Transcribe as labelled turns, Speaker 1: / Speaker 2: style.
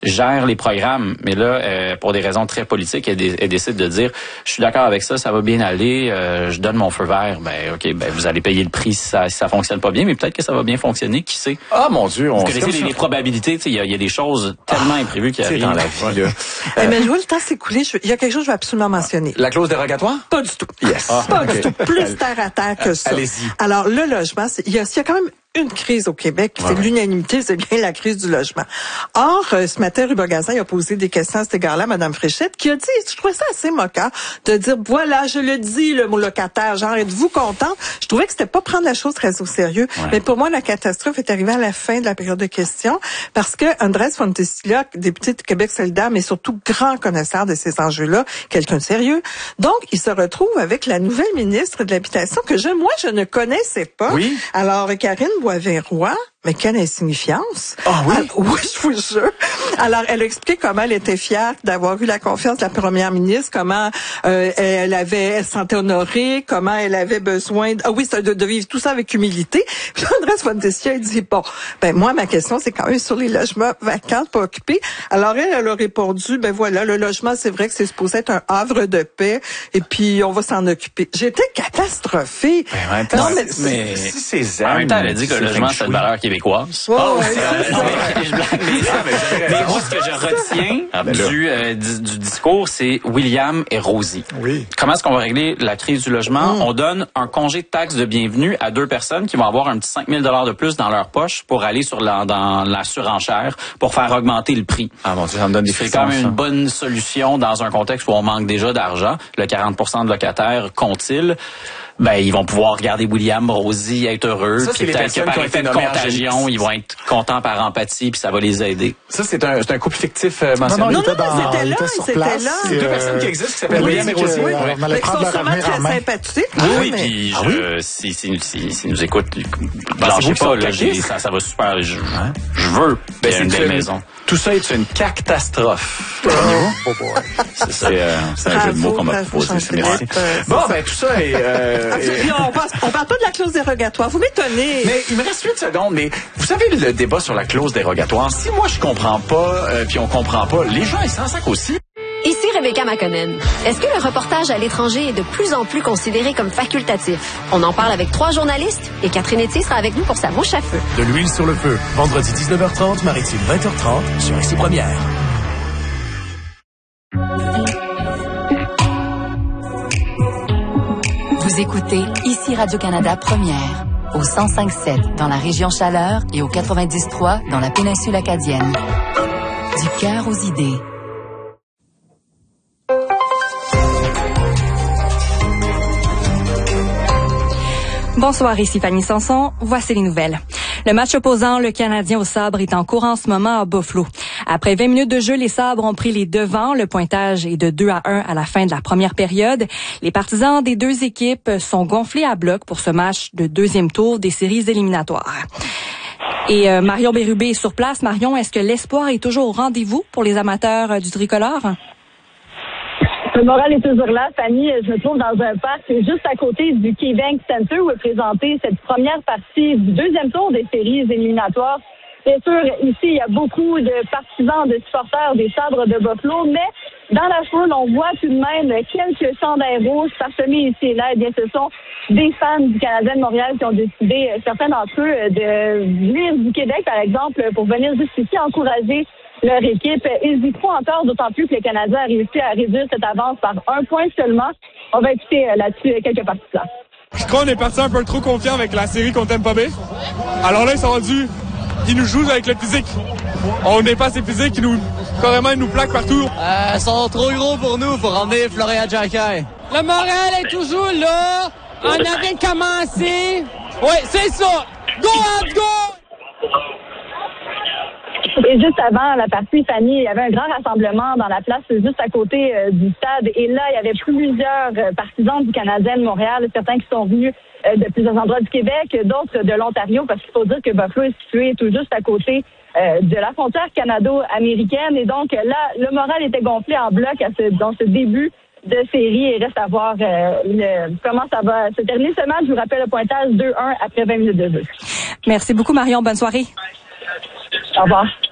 Speaker 1: gère les programmes. Mais là, pour des raisons très politiques, elle décide de dire, je suis d'accord avec ça, ça va bien aller, je donne mon feu vert. Ben ok, ben vous allez payer le prix si ça fonctionne pas bien, mais peut-être que ça va bien fonctionner, qui sait.
Speaker 2: Ah mon Dieu,
Speaker 1: vous connaissez les probabilités, il y a des choses tellement imprévues qui arrivent
Speaker 2: dans la vie. Là.
Speaker 3: Mais je vois le temps s'écouler, il y a quelque chose que je veux absolument mentionner.
Speaker 2: La clause dérogatoire?
Speaker 3: Pas du tout.
Speaker 2: Yes.
Speaker 3: Pas du tout. Plus terre à terre que ça.
Speaker 2: Allez-y.
Speaker 3: Alors, le logement, il y a quand même une crise au Québec, c'est l'unanimité, c'est bien la crise du logement. Or, ce matin, Ruba Gazan a posé des questions à cet égard-là à Mme Fréchette, qui a dit, je trouvais ça assez moquant, de dire, voilà, je le dis, le mot locataire, genre, êtes-vous content? Je trouvais que c'était pas prendre la chose très au sérieux. Ouais. Mais pour moi, la catastrophe est arrivée à la fin de la période de questions, parce que Andrés Fontecilla, député de Québec solidaire, mais surtout grand connaisseur de ces enjeux-là, quelqu'un de sérieux, donc, il se retrouve avec la nouvelle ministre de l'Habitation, que moi, je ne connaissais pas.
Speaker 2: Oui.
Speaker 3: Alors, Karine Boisvert-Roy, mais quelle insignifiance.
Speaker 2: Ah oui?
Speaker 3: Oui, je vous jure. Alors, elle a expliqué comment elle était fière d'avoir eu la confiance de la première ministre, comment elle se sentait honorée, comment elle avait besoin de vivre tout ça avec humilité. Puis Andrés Fontecilla, il dit, bon, moi, ma question, c'est quand même sur les logements vacants, pas occupés. Alors, elle a répondu, voilà, le logement, c'est vrai que c'est supposé être un havre de paix, et puis on va s'en occuper. J'étais catastrophée.
Speaker 1: En même temps, elle a dit que le logement, c'est une valeur québécoise. Mais moi, ce que je retiens du discours, c'est William et Rosie.
Speaker 2: Oui.
Speaker 1: Comment est-ce qu'on va régler la crise du logement? On donne un congé de taxe de bienvenue à 2 personnes qui vont avoir un petit 5 000 $ de plus dans leur poche pour aller dans la surenchère pour faire augmenter le prix.
Speaker 2: Ah mon Dieu, ça me donne des frissons.
Speaker 1: C'est quand même une bonne solution dans un contexte où on manque déjà d'argent. Le 40% de locataires compte-t-il? Ils vont pouvoir regarder William, Rosie, être heureux.
Speaker 2: Ça,
Speaker 1: puis peut-être que par effet de contagion, ils vont être contents par empathie, puis ça va les aider.
Speaker 2: Ça, c'est un couple fictif mentionné.
Speaker 3: Non, il était là.
Speaker 2: C'est 2 personnes qui existent, qui s'appellent William et Rosie.
Speaker 3: On allait prendre leur avenir en main. Sympathiques.
Speaker 1: Oui, puis s'ils nous écoutent, lâchez pas, là, ça va super. Je veux une belle maison.
Speaker 2: Tout ça est une catastrophe.
Speaker 1: C'est ça. C'est un jeu de mots qu'on m'a proposé. Merci.
Speaker 2: Bon, tout ça est...
Speaker 3: on parle pas de la clause dérogatoire. Vous m'étonnez.
Speaker 2: Mais il me reste 8 secondes. Mais vous savez, le débat sur la clause dérogatoire, si moi je comprends pas, puis on comprend pas, les gens, ils s'en sacent aussi.
Speaker 4: Ici Rebecca McConnell. Est-ce que le reportage à l'étranger est de plus en plus considéré comme facultatif? On en parle avec 3 journalistes et Catherine Etier sera avec nous pour sa bouche à feu.
Speaker 5: De l'huile sur le feu. Vendredi 19h30, Maritime 20h30 sur Ici Première.
Speaker 6: Vous écoutez Ici Radio-Canada Première au 105.7 dans la région Chaleur et au 90.3 dans la péninsule acadienne. Du cœur aux idées.
Speaker 7: Bonsoir, ici Fanny Sanson. Voici les nouvelles. Le match opposant le Canadien au sabre est en cours en ce moment à Buffalo. Après 20 minutes de jeu, les sabres ont pris les devants. Le pointage est de 2-1 à la fin de la première période. Les partisans des 2 équipes sont gonflés à bloc pour ce match de 2e tour des séries éliminatoires. Et Marion Bérubé est sur place. Marion, est-ce que l'espoir est toujours au rendez-vous pour les amateurs du tricolore?
Speaker 8: Le moral est toujours là, Fanny. Je me trouve dans un parc juste à côté du KeyBank Center où est présentée cette première partie du 2e tour des séries éliminatoires. Bien sûr, ici, il y a beaucoup de partisans, de supporters des Sabres de Buffalo, mais dans la foule, on voit tout de même quelques chandails rouges parsemés ici et là. Eh bien, ce sont des fans du Canadien de Montréal qui ont décidé, certains d'entre eux, de venir du Québec, par exemple, pour venir juste ici encourager leur équipe. Ils y croient encore, d'autant plus que le Canadien a réussi à réduire cette avance par 1 point seulement. On va écouter là-dessus quelques partisans.
Speaker 9: Je crois qu'on est parti un peu trop confiant avec la série contre Tampa Bay. Alors là, ils sont rendus, ils nous jouent avec le physique. On n'est pas assez physique, ils nous plaquent partout.
Speaker 10: Ils sont trop gros pour nous, pour emmener Florian Jacquet.
Speaker 11: Le moral est toujours là. On avait commencé. Oui, c'est ça. Go, let's go!
Speaker 8: Et juste avant la partie, Fanny, il y avait un grand rassemblement dans la place juste à côté du stade. Et là, il y avait plusieurs partisans du Canadien de Montréal, certains qui sont venus de plusieurs endroits du Québec, d'autres de l'Ontario, parce qu'il faut dire que Buffalo est situé tout juste à côté de la frontière canado-américaine. Et donc là, le moral était gonflé en bloc dans ce début de série. Et reste à voir comment ça va se terminer ce match. Je vous rappelle le pointage 2-1 après 20 minutes de jeu.
Speaker 7: Merci beaucoup, Marion. Bonne soirée.
Speaker 8: Au revoir.